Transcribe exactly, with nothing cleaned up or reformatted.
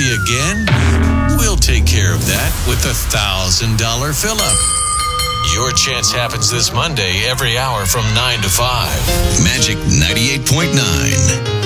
empty again? We'll take care of that with the one thousand dollars fill-up. Your chance happens this Monday every hour from nine to five. Magic ninety-eight point nine.